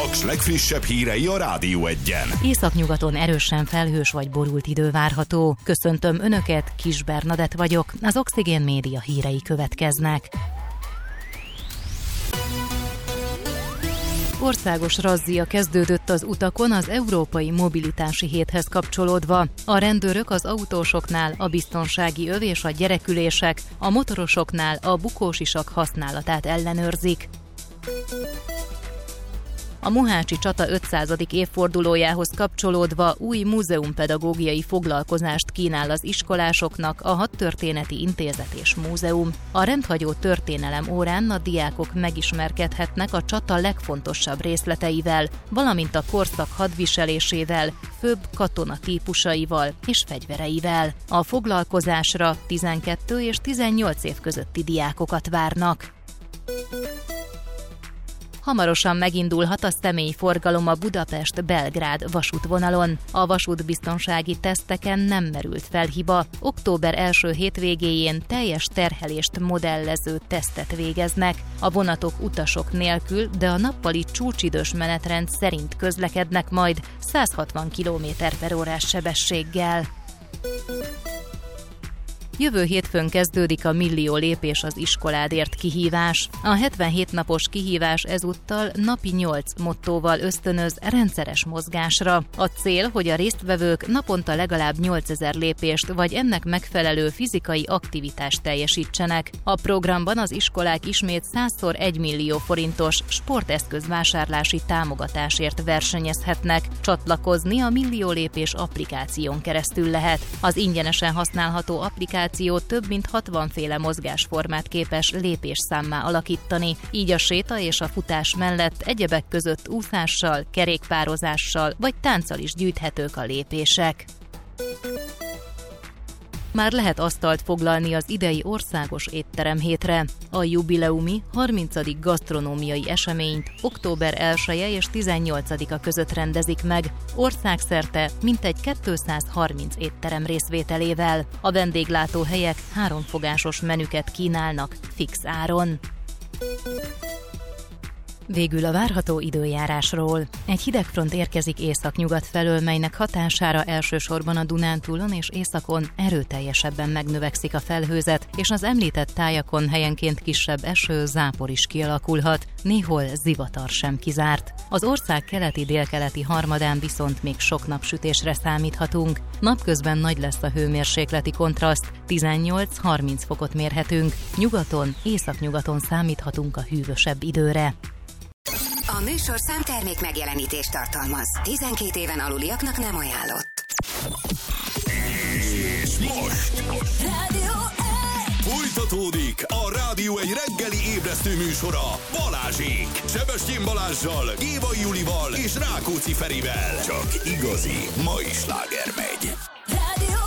Paks legfrissebb hírei a Rádió Egyen. Északnyugaton erősen felhős vagy borult idő várható. Köszöntöm Önöket, Kis Bernadett vagyok, az Oxigén Média hírei következnek. Országos razzia kezdődött az utakon az Európai Mobilitási Héthez kapcsolódva. A rendőrök az autósoknál a biztonsági öv és a gyerekülések, a motorosoknál a bukósisak használatát ellenőrzik. A mohácsi csata 500. évfordulójához kapcsolódva új múzeumpedagógiai foglalkozást kínál az iskolásoknak a Hadtörténeti Intézet és Múzeum. A rendhagyó történelem órán a diákok megismerkedhetnek a csata legfontosabb részleteivel, valamint a korszak hadviselésével, főbb katonatípusaival és fegyvereivel. A foglalkozásra 12 és 18 év közötti diákokat várnak. Hamarosan megindulhat a személyforgalom a Budapest-Belgrád vasútvonalon. A vasútbiztonsági teszteken nem merült fel hiba. Október első hétvégéjén teljes terhelést modellező tesztet végeznek. A vonatok utasok nélkül, de a nappali csúcsidős menetrend szerint közlekednek majd 160 km/h sebességgel. Jövő hétfőn kezdődik a Millió lépés az iskoládért kihívás. A 77 napos kihívás ezúttal napi 8 mottóval ösztönöz rendszeres mozgásra. A cél, hogy a résztvevők naponta legalább 8000 lépést vagy ennek megfelelő fizikai aktivitást teljesítsenek. A programban az iskolák ismét 100x1 millió forintos sporteszközvásárlási támogatásért versenyezhetnek. Csatlakozni a Millió lépés applikáción keresztül lehet. Az ingyenesen használható applikáció több mint 60 féle mozgásformát képes lépésszámmá alakítani, így a séta és a futás mellett egyebek között úszással, kerékpározással vagy tánccal is gyűjthetők a lépések. Már lehet asztalt foglalni az idei országos étteremhétre. A jubileumi 30. gasztronómiai eseményt október 1-e és 18-a között rendezik meg, országszerte mintegy 230 étterem részvételével. A vendéglátóhelyek 3 fogásos menüket kínálnak fix áron. Végül a várható időjárásról. Egy hidegfront érkezik északnyugat felől, melynek hatására elsősorban a Dunántúlon és északon erőteljesebben megnövekszik a felhőzet, és az említett tájakon helyenként kisebb eső, zápor is kialakulhat, néhol zivatar sem kizárt. Az ország keleti-délkeleti harmadán viszont még sok napsütésre számíthatunk. Napközben nagy lesz a hőmérsékleti kontraszt, 18-30 fokot mérhetünk, nyugaton, északnyugaton számíthatunk a hűvösebb időre. A műsor számtermék megjelenítést tartalmaz. 12 éven aluliaknak nem ajánlott. És most Rádió Egy! folytatódik a Rádió Egy reggeli ébresztő műsora Balázsék. Sebestyén Balázssal, Gévai Julival és Rákóczi Ferivel. Csak igazi mai sláger megy. Rádió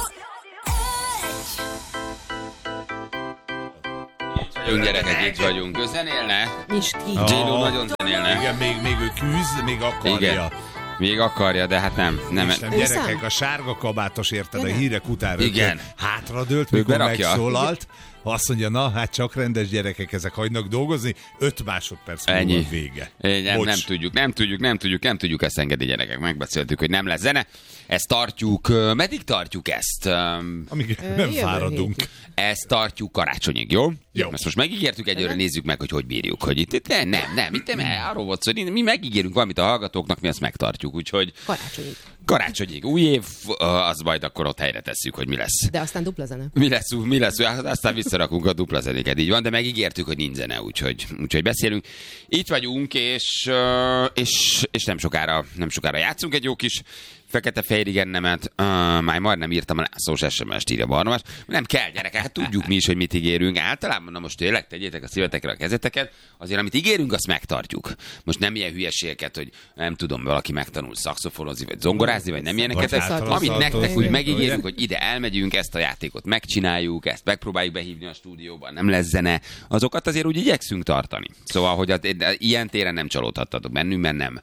Egy! Gyerekek, itt vagyunk. Ő zenélne? Isti. J-Lo nagyon zenélne. Igen, még ő küzd, még akarja. Igen. Még akarja, de hát nem. És nem gyerekek, a sárga kabátos érted a hírek után Igen. hátradőlt, Ő mikor berakja. megszólalt. Azt mondja, na, hát csak rendes gyerekek, ezek hagynak dolgozni, 5 másodperc múlva vége. Nem tudjuk ezt engedni, gyerekek. Megbeszéltük, hogy nem lesz zene. Ezt tartjuk, meddig tartjuk ezt? Amíg nem fáradunk. Ezt tartjuk karácsonyig, jó? Jó. Ezt most megígértük egyőre, nézzük meg, hogy bírjuk. Hogy itt nem. Itt arról volt szó, mi megígérünk valamit a hallgatóknak, mi ezt megtartjuk. Úgyhogy karácsonyig. Új év, az majd akkor ott helyre tesszük, hogy mi lesz. De aztán dupla zene. Mi lesz, aztán visszarakunk a dupla zenéket, így van, de megígértük, hogy nincs zene, úgyhogy beszélünk. Itt vagyunk, és nem sokára játszunk egy jó kis fekete-fehér igennemet. Már majdnem írtam a Lászlós SMS-t, írja Barnabás. Nem kell, gyerekek, hát tudjuk mi is, hogy mit ígérünk. Általában, na most tényleg tegyétek a szívetekre a kezeteket, azért amit ígérünk, azt megtartjuk. Most nem ilyen hülyeségeket, hogy nem tudom, valaki megtanul szaxofonozni, vagy zongorázni, vagy nem ilyeneket. Amit nektek úgy megígérünk, hogy ide elmegyünk, ezt a játékot megcsináljuk, ezt megpróbáljuk behívni a stúdióban, nem lesz zene, azokat azért úgy igyekszünk tartani. Szóval, hogy ilyen téren nem csalódhattatok bennünk, mert nem.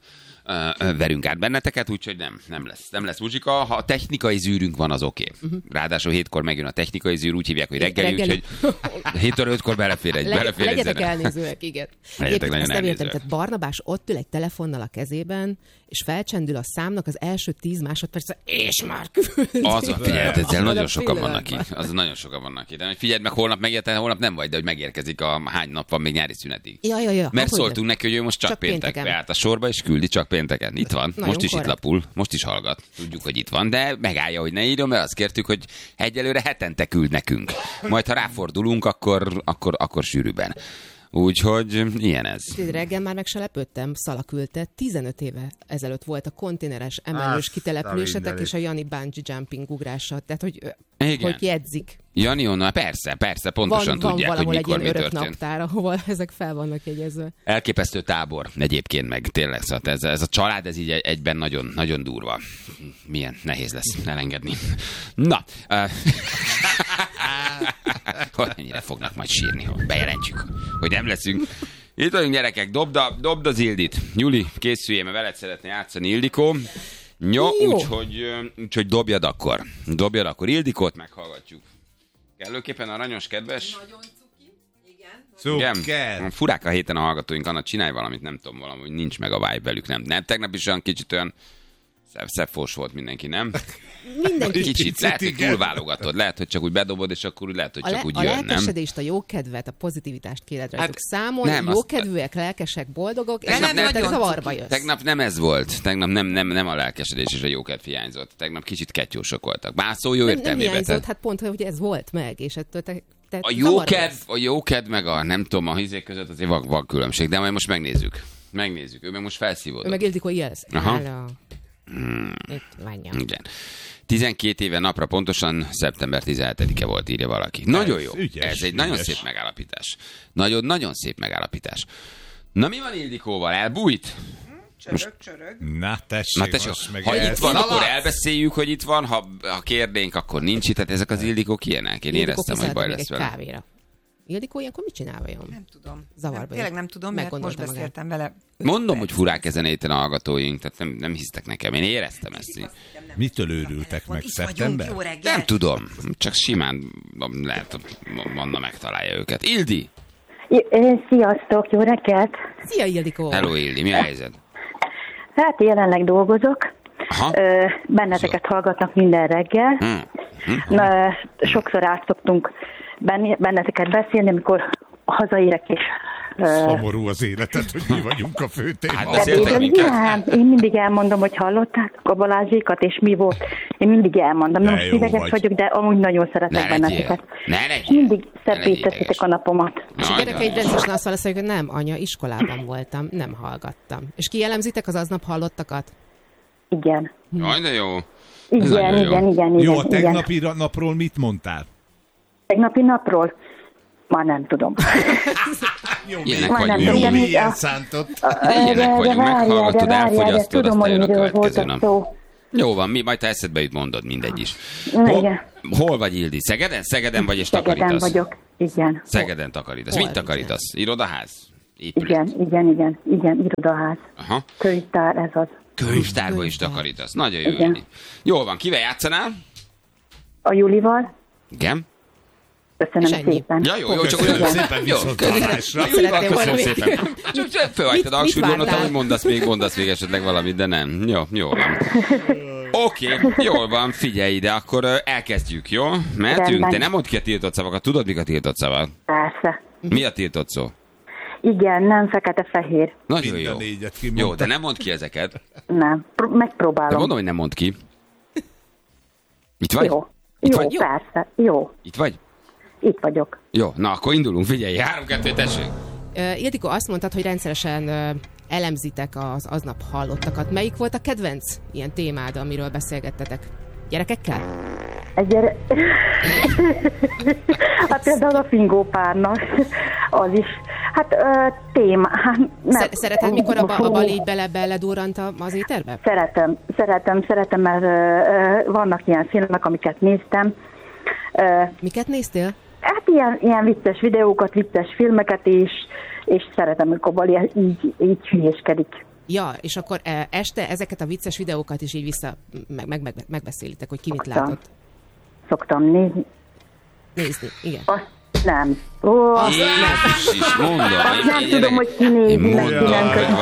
verünk át benneteket, úgyhogy nem lesz muzsika. Ha a technikai zűrünk van, az oké. Ráadásul 7-kor megjön a technikai zűr, úgy hívják, hogy reggeli. Úgyhogy 7-5-kor belefér egy legyetek elnézőek, igen. Legyetek nagyon elnézőek. Tehát Barnabás ott ül egy telefonnal a kezében, és felcsendül a számnak az első 10 másodpercre, és már küldi. Az, figyelj, ezzel nagyon sokan vannak ki. Nagyon sokan vannak ki. De figyeld meg, holnap nem vagy, de hogy megérkezik hány nap van még nyári szünetig. Ja. Mert szóltunk neki, hogy ő most csak péntek beállt a sorba, és küldi csak pénteken. Itt van. Most is korrekt. Itt lapul, most is hallgat. Tudjuk, hogy itt van, de megállja, hogy ne írjon, mert azt kértük, hogy egyelőre hetente küld nekünk. Majd, ha ráfordulunk, akkor sűrűben. Úgyhogy ilyen ez. Reggel már meg se lepődtem, Szala küldte, 15 éve ezelőtt volt a konténeres emelős kitelepülésetek és a Jani bungee jumping ugrása. Tehát, hogy jegyzik. Jani onnan, persze, pontosan tudják, hogy mikor mi történt. Van valahol egy örök naptár, ahol ezek fel vannak jegyezve. Elképesztő tábor egyébként meg tényleg, szóval ez a család, ez így egyben nagyon, nagyon durva. Milyen nehéz lesz elengedni. Na, hogy mennyire fognak majd sírni, hogy bejelentjük, hogy nem leszünk. Itt vagyunk, gyerekek, dobd az Ildit. Juli, készüljél, mert veled szeretné játszani, Ildikó. Jó, úgyhogy dobjad akkor. Ildikót meghallgatjuk. Kellőképpen aranyos, kedves? Nagyon cuki, igen. Igen. Furák a héten a hallgatóink, Anna, csinálj valamit, nem tudom, valahogy nincs meg a vibe velük, nem. Tegnap is olyan kicsit olyan szebb-fos volt mindenki, nem? Mindenki. Kicsit, lehet, hogy túlválogatod, lehet, hogy csak úgy bedobod, és akkor lehet, hogy csak úgy jön, nem? A lelkesedést, a jókedvet, a pozitivitást kéred rajtuk számon, jókedvűek, lelkesek, boldogok, és nem zavarba jössz. Tegnap nem ez volt, tegnap nem a lelkesedés és a jókedv hiányzott, tegnap kicsit ketyósok voltak. Bár szó jó értelmében. Nem hiányzott, hát pont, hogy ez volt meg, és ettől a jókedv meg a nem tudom, a hizék között azért van különbség, de majd most megnézzük, ő meg most felszívódott. Ő meg Ildikó jelz. Itt vagyok. Igen. 12 éve napra pontosan szeptember 17-e volt, írja valaki. Nagyon jó. Ez egy nagyon szép megállapítás. Nagyon szép megállapítás. Na mi van Ildikóval? Elbújt? Csörög. Na tessék. Ha itt van, akkor elbeszéljük, hogy itt van. Ha kérnénk, akkor nincs itt. Tehát ezek az Ildikók ilyenek. Én éreztem, hogy baj lesz vele. Kávéra. Ildikó ilyenkor mit csinál vajon? Nem tudom. Tényleg nem tudom, mert most beszéltem vele. Mondom, hogy furák ezen a héten a hallgatóink, tehát nem hisztek nekem. Én éreztem ezt. Mitől őrültek meg? Szeptember? Nem tudom. Csak simán lehet, Manna megtalálja őket. Ildi! Sziasztok, jó reggelt! Szia, Ildikó! Hello, Ildi, mi a helyzet? Hát jelenleg dolgozok. Benneteket hallgatnak minden reggel. Sokszor át szoktunk benneteket beszélni, amikor hazaérek és... Szomorú az életet, hogy mi vagyunk a fő téma. Én mindig elmondom, hogy hallották a Balázsékat, és mi volt. Én mindig elmondom. Nem most ideges vagyok, de amúgy nagyon szeretek benneteket. Mindig szebbé teszitek a napomat. És a gyerek egy rendes nasszal lesz, hogy nem, anya, iskolában voltam, nem hallgattam. És kijelemzitek az aznap hallottakat? Igen. Jaj, de jó. Igen. Jó, a tegnapi napról mit mondtál? Tegnapi napról? Már nem tudom. Jó, milyen szántott. Ilyenek vagyunk, meghallgatod, elfogyasztod, aztán jön a következő nap. Jó van, majd ha eszedbe jut, mondod, mindegy is. Hol vagy, Ildi? Szegeden vagy és takarítasz? Szegeden vagyok, igen. Szegeden takarítasz. Mit takarítasz? Irodaház? Igen, irodaház. Aha. Könyvtár, ez az. Könyvtárba is takarítasz. Nagyon jó, Ildi. Jól van, kivel játszanál? A Julival. Igen. Köszönöm szépen. Ja, jó, csak olyan szépen viszontlátásra. Köszönöm szépen. Csak fölhagytad a hangsúlyt, gondoltam, hogy mondasz még esetleg valamit, de nem. Jó van. Oké, jól van, figyelj ide, akkor elkezdjük, jó? Mehetünk? Te nem mondd ki a tiltott szavakat, tudod, mik a tiltott szavak? Persze. Mi a tiltott szó? Igen, nem fekete-fehér. Nagyon jó. Jó, de nem mondd ki ezeket. Nem, megpróbálom. De mondom, hogy nem mondd ki. Itt vagy? Jó, persze, jó. Itt vagy? Itt vagyok. Jó, na akkor indulunk, figyelj, 3-2, tessék. Ildikó, azt mondtad, hogy rendszeresen elemzitek az aznap hallottakat. Melyik volt a kedvenc ilyen témád, amiről beszélgettetek? Gyerekekkel? Hát például a fingópárnak, az is. Hát téma. Szereted, mikor a bali beledurrant az éterbe? Szeretem, mert vannak ilyen filmek, amiket néztem. Miket néztél? Hát ilyen vicces videókat, vicces filmeket is, és szeretem, amikor Bali így hülyéskedik. Ja, és akkor este ezeket a vicces videókat is így vissza megbeszélitek, hogy ki mit látott. Szoktam nézni. Igen. Nem. Jézus is, mondom. Nem tudom, hogy ki nézi, meg ki nem köt.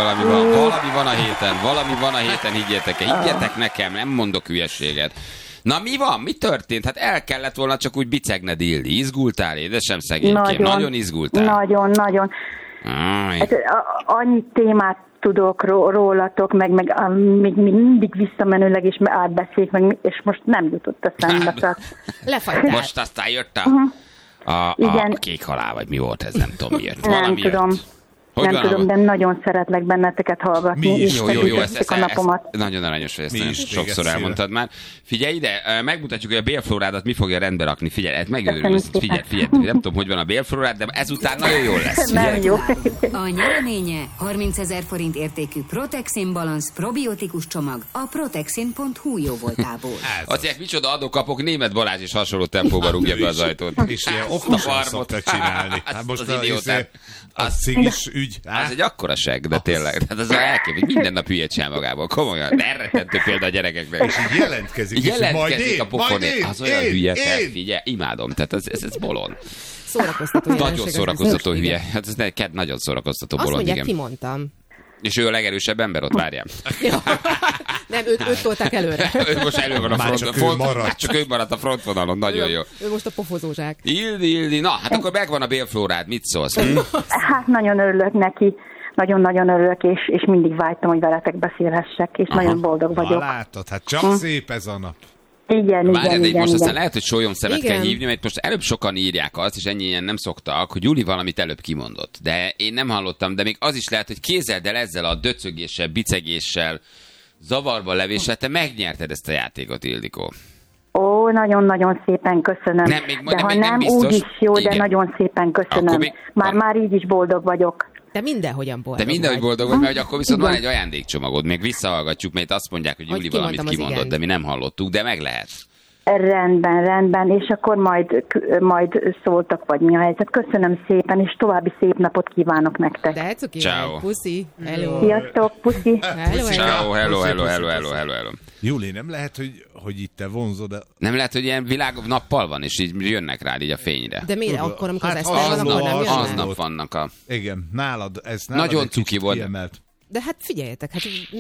Valami van a héten, higgyetek nekem, nem mondok hülyeséget. Na mi van? Mi történt? Hát el kellett volna csak úgy bicegned, Ildi. Izgultál, édesem szegénykém? Nagyon izgultál? Nagyon. Hát, annyi témát tudok rólatok, meg még mindig visszamenőleg is átbeszéljük, meg, és most nem jutott eszembe. Lefagytál. Most aztán jöttem. A kék halál, vagy mi volt ez, nem tudom miért. Nem tudom. Nem tudom, de nagyon szeretlek benneteket hallgatni. Mi is. Jó, ezt nagyon aranyos, hogy ezt nagyon sokszor elmondtad már. Figyelj ide, megmutatjuk, hogy a bélflórádat mi fogja rendbe rakni. Figyelj, megőrülsz. Figyelj, nem tudom, hogy van a bélflórád, de ezután nagyon jól lesz. Nem jó. A nyereménye 30 000 forint értékű Protexin Balance probiotikus csomag a protexin.hu jóvoltából. Azt micsoda adok-kapok, Németh Balázs is hasonló tempóban rúgja be az ajtót. És ilyen okosan szokta csinálni. Most az idiótát. Az cigis ügy. Az egy akkora seg, de tényleg. Tehát az elképesztő, minden nap hülyet csinál magából. Komolyan, erretentő példa a gyerekeknek. És így jelentkezik a pofoné. Az olyan hülye, figyelj, imádom. Tehát ez bolond. Szórakoztató. Nagyon szórakoztató hülye. Hát ez neked nagyon szórakoztató bolond, igen. Azt mondják, kimondtam. És ő a legerősebb ember, ott várjál. Nem, őt tolták előre. Ő most elő van a frontvonalon. Csak ő maradt a frontvonalon, nagyon jó. Ő most a pofozózsák. Ildi, na, hát akkor megvan a bélflórád, mit szólsz? Hát nagyon örülök neki. Nagyon-nagyon örülök, és mindig vágytam, hogy veletek beszélhessek, és nagyon boldog vagyok. Látod, hát csak szép ez a nap. Igen. Most aztán lehet, hogy sólyom szemet kell hívni, mert most előbb sokan írják azt, és ennyien nem szoktak, hogy Juli valamit előbb kimondott. De én nem hallottam, de még az is lehet, hogy kézeld el ezzel a döcögéssel, bicegéssel, zavarba levéssel, te megnyerted ezt a játékot, Ildikó. Ó, nagyon-nagyon szépen köszönöm. De ha nem úgy is jó, de nagyon szépen köszönöm. Már így is boldog vagyok. De mindenhogyan boldog. De mindenhogy boldog vagy, mert akkor viszont van egy ajándékcsomagod. Még visszahallgatjuk, mert azt mondják, hogy Juli valamit kimondott, de mi nem hallottuk, de meg lehet. Rendben, és akkor majd szóltak, vagy mi a helyzet. Köszönöm szépen, és további szép napot kívánok nektek. De cuki, puszi, hello. Sziasztok, puszi. Ciao, hello. Juli, nem lehet, hogy itt te vonzod a... Nem lehet, hogy ilyen nappal van, és így jönnek rád így a fényre. De miért akkor, amikor az Eszter van, akkor nem jönnek? Aznap vannak a... Igen, nálad nagyon cuki volt. Kiemelt. De hát figyeljetek,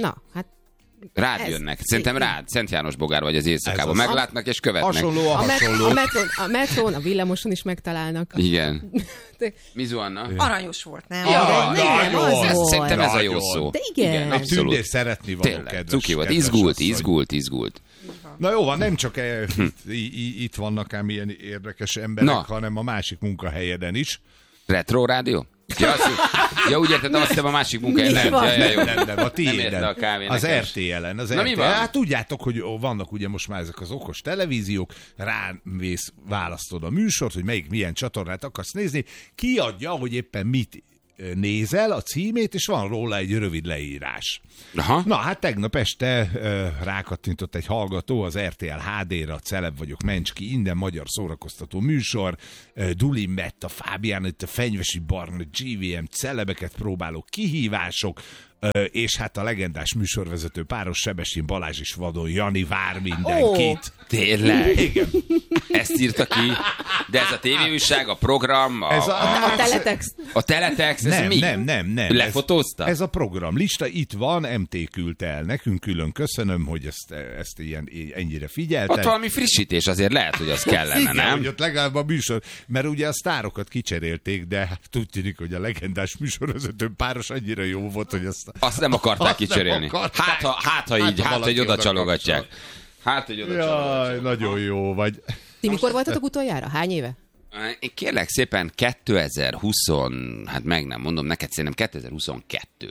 Rád jönnek. Szerintem rád. Szent János Bogár vagy az éjszakában. Meglátnak és követnek. Hasonló. A metrón, a villamoson is megtalálnak. Igen. Mi Zuanna? Aranyos volt, nem? Szerintem ez a jó szó. De igen. Abszolút. Tündér szeretni való, kedves. Cuki volt. Izgult. Na jó van, nem csak itt vannak ám ilyen érdekes emberek, hanem a másik munkahelyeden is. Retro rádió? Ja, úgy értettem, azt hiszem a másik munkáján. Nem, a tiéden. Az RTL-en. Hát tudjátok, hogy vannak ugye most már ezek az okos televíziók, rámész, választod a műsort, hogy milyen csatornát akarsz nézni, kiadja, hogy éppen mit nézel, a címét, és van róla egy rövid leírás. Aha. Na, hát tegnap este rákattintott egy hallgató az RTL HD-ra, Celeb vagyok, Mencski, innen magyar szórakoztató műsor, Duli Metta, Fábián, itt a Fenyvesi Barna, GVM, celebeket próbáló kihívások, és hát a legendás műsorvezető páros Sebestyén Balázs és Vadon Jani vár mindenkit. Tényleg? Igen. Ezt írta ki. De ez a tévéújság, a program, a teletext. A teletext, ez mi? Nem. Lefotózta? Ez a programlista, itt van, MT küldte el nekünk, külön köszönöm, hogy ezt ennyire figyelted. Ott valami frissítés azért lehet, hogy az kellene, igen, nem? Hogy ott legalább a műsor, mert ugye a sztárokat kicserélték, de hát úgy tűnik, hogy a legendás műsorvezető páros annyira jó volt, hogy azt nem akarták kicserélni. Hát, ha így oda csalogatják. Jaj, nagyon jó vagy. Ti mikor voltatok utoljára? Hány éve? Én kérlek szépen 2020, hát meg nem mondom, neked szerintem 2022.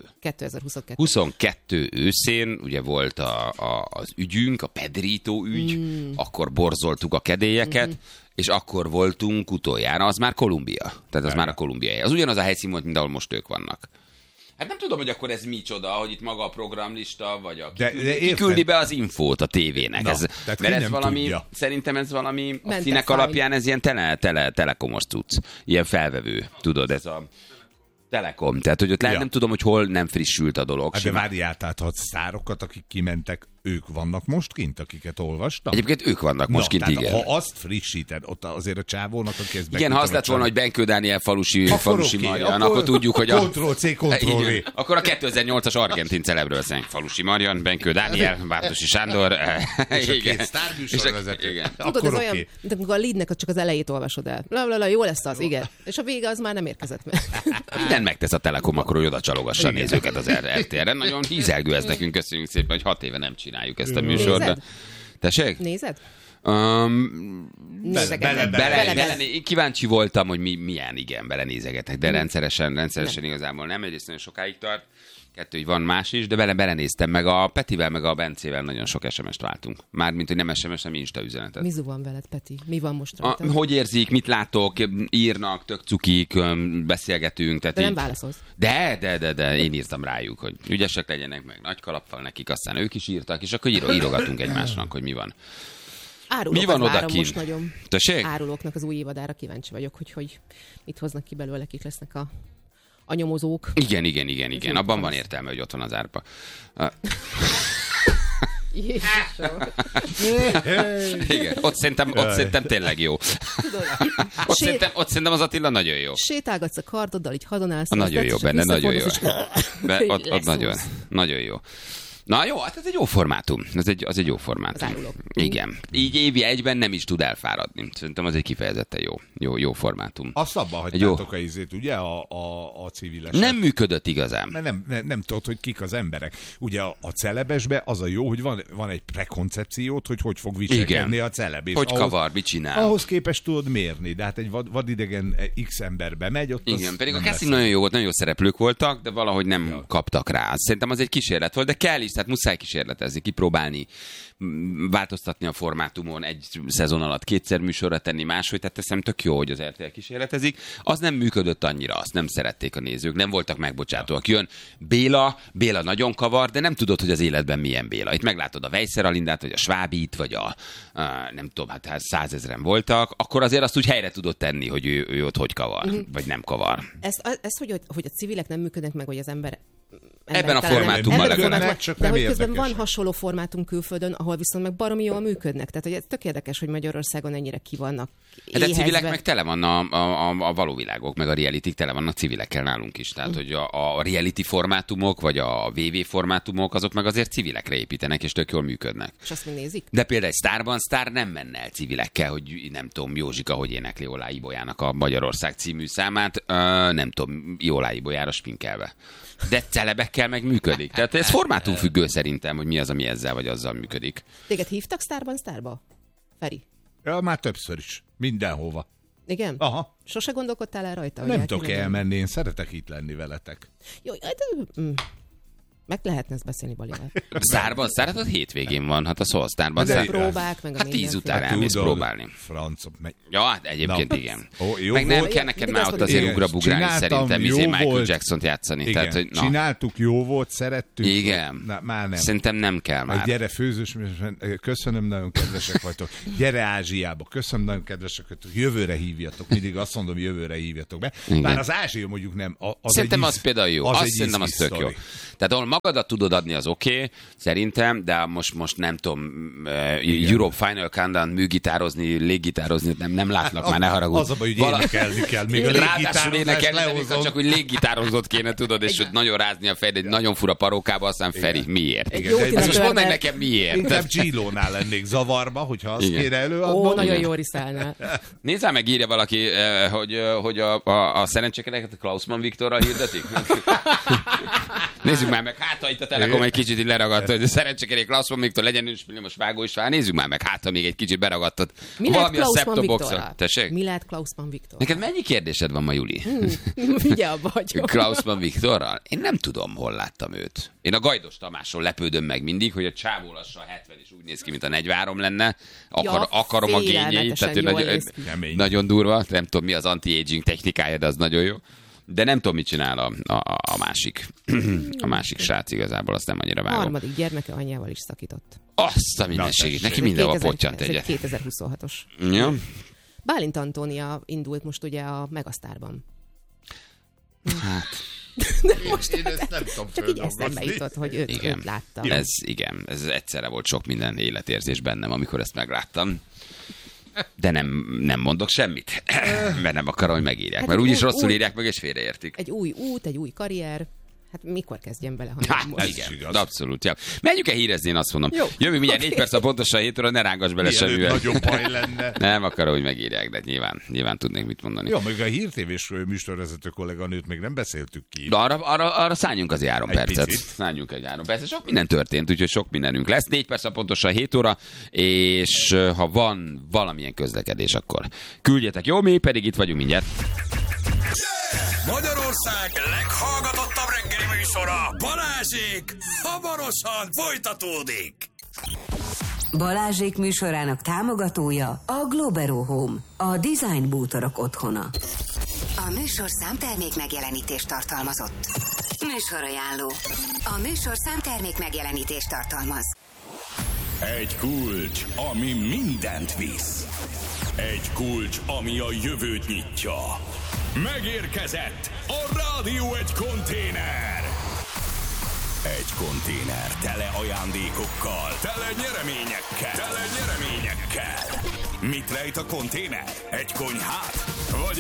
22 őszén, ugye volt az ügyünk, a Pedrito ügy, akkor borzoltuk a kedélyeket, és akkor voltunk utoljára, az már Kolumbia. Tehát az már a kolumbiai. Az ugyanaz a helyszín volt, mint ahol most ők vannak. Hát nem tudom, hogy akkor ez micsoda, hogy itt maga a programlista, vagy ki küldi be az infót a tévének. Mert ez valami, tudja. Szerintem ez valami, a színek alapján ez ilyen telekomos cucc. Ilyen felvevő, tudod, ez a... Telekom. Tehát, hogy ott nem tudom, hogy hol nem frissült a dolog. Hát de várjál, tehát ha sztárokat, akik kimentek, ők vannak most kint, akiket olvastam? Egyébként ők vannak most kint, igen. Ha azt frissíted, ott azért a csávónak a kezdve. Igen, ha azt lett volna, hogy Benkő Dániel falusi Marian, akkor tudjuk, hogy Ctrl-C, Ctrl-V. Akkor a 2008-as argentin celebről beszélünk. Falusi Marian, Benkő Dániel, Bártosi Sándor. És a két sztárműsorvezető. Tudod, ez olyan, de amikor a leadnek csak az elejét olvasod el. Jó lesz az, igen. És a vége az már nem érkezett meg. Minden megtesz a Telekom, akkor hogy oda csalogassa a nézőket az RTL-re. Nagyon hízelgő ez nekünk, köszönjük szépen, hogy 6 éve nem csináljuk ezt a műsort. Nézed? Tessék? Nézed? Én kíváncsi voltam, hogy milyen, igen, belenézegetek, de rendszeresen igazából nem. Egyrészt nagyon sokáig tart, kettő, hogy van más is, de belenéztem, meg a Petivel, meg a Bencével nagyon sok SMS-t váltunk. Mármint, hogy nem SMS, nem Insta üzenetet. Mi van veled, Peti? Mi van most rajta? Hogy érzik, mit látok, írnak, tök cukik, beszélgetünk. Tehát de nem válaszolsz. De, én írtam rájuk, hogy ügyesek legyenek, meg nagy kalappal nekik, aztán ők is írtak, és akkor írogatunk egymásnak, hogy mi van. Árulókat mi van várom most nagyon. Tessék? Árulóknak az új évadára kíváncsi vagyok, hogy mit hoznak ki belőle, kik lesznek a nyomozók. Igen. Abban van értelme, hogy ott van az árpa. Igen, ott szerintem tényleg jó. Ott szerintem az Attila nagyon jó. Sétálgatsz a kardoddal, így hadonálsz. Nagyon jó benne, nagyon jó. Ott nagyon jó. Na jó, hát ez egy jó formátum. Az egy jó formátum. Igen. Így évi egyben nem is tud elfáradni. Szerintem az egy kifejezetten jó formátum. Azt abba hagytátok a izét, ugye, a civileset. Nem működött igazán. Mert nem tudod, hogy kik az emberek. Ugye a celebesbe az a jó, hogy van egy prekoncepciót, hogy fog viselkedni a celeb. Hogy kavar, mit csinál. Ahhoz képest tudod mérni, de hát egy vadidegen X emberbe megy. Ott igen, pedig a casting nagyon jó volt, nagyon jó szereplők voltak, de valahogy nem kaptak rá. Szerintem az egy kísérlet volt, de kell is. Tehát muszáj kísérletezni, kipróbálni, változtatni a formátumon, egy szezon alatt kétszer műsorra tenni máshogy, tehát teszem tök jó, hogy az RTL kísérletezik. Az nem működött annyira, azt nem szerették a nézők, nem voltak megbocsátóak. Jön Béla nagyon kavar, de nem tudod, hogy az életben milyen Béla. Itt meglátod a Weisser Alindát, vagy a Schwabit, vagy a nem tudom, hát 100 000 voltak, akkor azért azt úgy helyre tudod tenni, hogy ő ott hogy kavar, vagy nem kavar. Ez hogy a civilek nem működnek meg, vagy az ember ebben a formátumban legalább. De hogy közben van hasonló formátum külföldön, ahol viszont meg baromi jól működnek. Tehát hogy ez tök érdekes, hogy Magyarországon ennyire ki vannak éhezve. De civilek meg tele van a való világok, meg a realitik tele vannak civilekkel nálunk is. Tehát, hogy a reality formátumok, vagy a VV formátumok, azok meg azért civilekre építenek, és tök jól működnek. És azt még nézik? De például egy Sztár nem menne el civilekkel, hogy nem tudom, Józsika, hogy énekli Olá Ibolyának a Magyarország című számát, nem tudom, Olá Ibolyára spinkelve. De celebekkel meg működik. Tehát ez formátumfüggő szerintem, hogy mi az, ami ezzel vagy azzal működik. Téged hívtak Sztárba? Feri? Ja, már többször is. Mindenhova. Igen? Aha. Sose gondolkodtál el rajta? Nem tudok elmenni, én szeretek itt lenni veletek. Jó, meg lehetne ezt beszélni Balival. Sztárban az hétvégén van, hát a Sztárban. Próbák, meg a hát 10 után elmész próbálni. Francok. Ja, hát egyébként igen. Meg nem kell neked már ott azért ugrabugrálni szerintem Michael Jackson-t játszani. Igen, tehát, hogy, csináltuk, jó volt, szerettük. Igen. Már nem. Szerintem nem kell már. Gyere főzős, köszönöm, nagyon kedvesek vagytok. Gyere Ázsiába, köszönöm, nagyon kedvesek vagytok. Jövőre hívjatok. Mindig azt mondom, jövőre hívjatok be. Bár az Ázsia mondjuk nem. Szerintem az például jó. Szerintem az tök jó. Tehát ahol magadat tudod adni, az oké, szerintem, de most nem tudom, Europe Final Countdown műgitározni, léggitározni, nem látnak már, ne haragudj. Az a baj, hogy énekelni kell. Még a ráadásul énekelni, csak hogy léggitározott kéne, tudod, és hogy nagyon rázni a fejed, egy nagyon fura parókába, aztán Feri, miért? Ezt most mondd meg nekem miért. Inkább G-Lónál lennék zavarba, hogyha azt kéne előadnom. Nagyon jó riszálnál. Nézzál meg, írja valaki, hogy a szerencsékedeket Klausmann Viktorral hirdetik. Nézzük már meg, hát ha itt a Telekom egy kicsit így leragadt, hogy szerencsékerék Klausmann Viktor legyen most vágó is vár. Nézzük már meg, hát ha még egy kicsit beragadtad. Mi lehet Klausmann Viktorral? Mi lehet Klausmann Viktorral? Neked mennyi kérdésed van ma, Juli? Vigye abba, hagyom. Klausmann Viktorral? Én nem tudom, hol láttam őt. Én a Gajdos Tamásról lepődöm meg mindig, hogy a csávó lassan 70 és úgy néz ki, mint a 43 lenne. Akarom a gényeit, tehát nagyon durva. Nem tudom, mi az anti-aging technikája, de az nagyon jó. De nem tudom, mit csinál a másik srác igazából, azt nem annyira vágom. Harmadik gyermeke anyjával is szakított. Azt a mindenségét, neki mindenhol pottyant egyet. Ez egy 2026-os. Ja. Bálint Antónia indult most ugye a Megasztárban. Én ezt nem tudom. Csak így eszembe jutott, hogy őt láttam. Ez egyszerre volt sok minden életérzés bennem, amikor ezt megláttam. De nem mondok semmit, mert nem akarom, hogy megírják. Mert úgyis rosszul írják meg, és félreértik. Egy új út, egy új karrier. Hát mikor kezdjem bele, ha nem most? Igen, abszolút. Ja. Menjünk-e hírezni, én azt mondom. Jó, jövünk mindjárt 4 perc a pontosan 7 óra, ne rángass bele semmivel. Nagyon baj lenne. Nem akarom, hogy megírják, de nyilván tudnék mit mondani. Jó, meg a hírtévés műsorvezető kolléganőt még nem beszéltük ki. De arra szálljunk az 3 percet. Szálljunk egy 3 percet. Sok minden történt, úgyhogy sok mindenünk lesz. 4 perc a pontosan 7 óra, és ha van valamilyen közlekedés, akkor küldjetek. Jó, mi pedig itt vagyunk mindjárt. Magyarország leghallgatottabb reggeli műsora, Balázsék, hamarosan folytatódik. Balázsék műsorának támogatója a Globero Home, a design bútorok otthona. A műsorszám termék megjelenítést tartalmazott. Műsorajánló. A műsorszám termék megjelenítést tartalmaz. Egy kulcs, ami mindent visz. Egy kulcs, ami a jövőt nyitja. Megérkezett a Rádió egy konténer. Egy konténer tele ajándékokkal, tele nyereményekkel. Mit rejt a konténer? Egy konyhát? Vagy